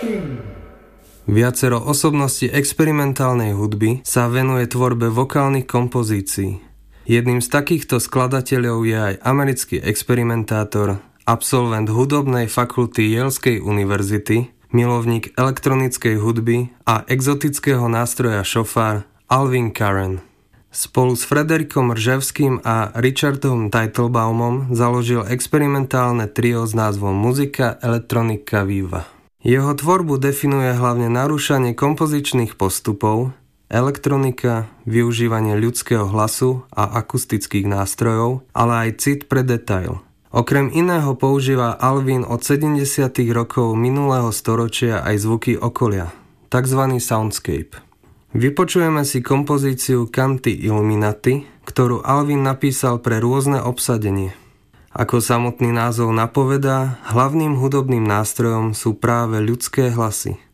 Viacero osobností experimentálnej hudby sa venuje tvorbe vokálnych kompozícií. Jedným z takýchto skladateľov je aj americký experimentátor, absolvent hudobnej fakulty Yaleskej univerzity, milovník elektronickej hudby a exotického nástroja šofár Alvin Karen. Spolu s Frederikom Rževským a Richardom Teitelbaumom založil experimentálne trio s názvom Muzika Electronica Viva. Jeho tvorbu definuje hlavne narúšanie kompozičných postupov, elektronika, využívanie ľudského hlasu a akustických nástrojov, ale aj cit pre detail. Okrem iného používa Alvin od 70. rokov minulého storočia aj zvuky okolia, tzv. Soundscape. Vypočujeme si kompozíciu Canti Illuminati, ktorú Alvin napísal pre rôzne obsadenie. Ako samotný názov napovedá, hlavným hudobným nástrojom sú práve ľudské hlasy.